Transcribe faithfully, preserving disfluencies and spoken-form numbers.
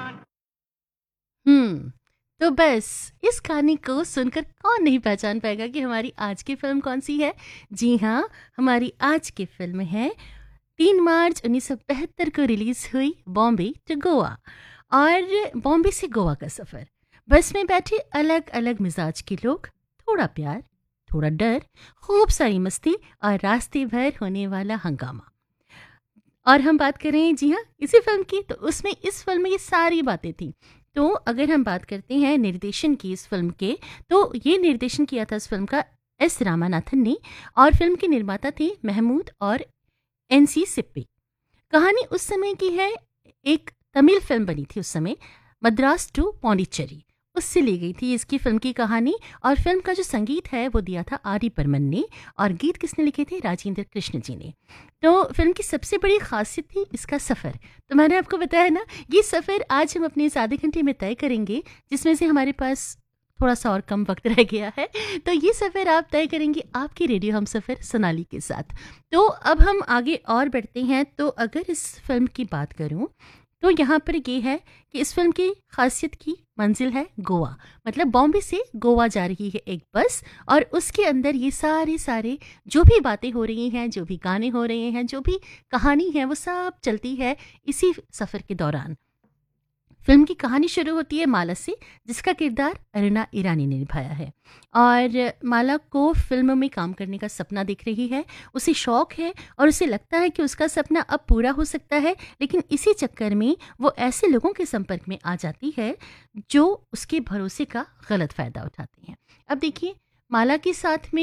हम्म तो बस इस कहानी को सुनकर कौन नहीं पहचान पाएगा कि हमारी आज की फिल्म कौन सी है। जी हाँ, हमारी आज की फिल्म है तीन मार्च उन्नीस सौ बहत्तर को रिलीज हुई बॉम्बे टू गोवा। और बॉम्बे से गोवा का सफर, बस में बैठे अलग अलग मिजाज के लोग, थोड़ा प्यार, थोड़ा डर, खूब सारी मस्ती और रास्ते भर होने वाला हंगामा। और हम बात करें जी हाँ इसी फिल्म की, तो उसमें इस फिल्म में ये सारी बातें थी। तो अगर हम बात करते हैं निर्देशन की इस फिल्म के, तो ये निर्देशन किया था इस फिल्म का एस रामानाथन ने, और फिल्म के निर्माता थे महमूद और एन सी सिप्पी। कहानी उस समय की है, एक तमिल फिल्म बनी थी उस समय, मद्रास टू पौंडीचेरी, उससे ली गई थी इसकी फिल्म की कहानी। और फिल्म का जो संगीत है वो दिया था आर डी बर्मन ने, और गीत किसने लिखे थे, राजेंद्र कृष्ण जी ने। तो फिल्म की सबसे बड़ी खासियत थी इसका सफ़र। तो मैंने आपको बताया ना, ये सफ़र आज हम अपने इस आधे घंटे में तय करेंगे, जिसमें से हमारे पास थोड़ा सा और कम वक्त रह गया है। तो ये सफ़र आप तय करेंगे आपकी रेडियो हम सफ़र सोनाली के साथ। तो अब हम आगे और बढ़ते हैं। तो अगर इस फिल्म की बात करूं, तो यहाँ पर ये है कि इस फिल्म की खासियत की मंजिल है गोवा, मतलब बॉम्बे से गोवा जा रही है एक बस, और उसके अंदर ये सारे सारे जो भी बातें हो रही हैं, जो भी गाने हो रहे हैं, जो भी कहानी है, वो सब चलती है इसी सफ़र के दौरान। फिल्म की कहानी शुरू होती है माला से, जिसका किरदार अरुणा ईरानी ने निभाया है। और माला को फिल्म में काम करने का सपना दिख रही है, उसे शौक है और उसे लगता है कि उसका सपना अब पूरा हो सकता है। लेकिन इसी चक्कर में वो ऐसे लोगों के संपर्क में आ जाती है जो उसके भरोसे का गलत फायदा उठाते हैं। अब देखिए, माला के साथ में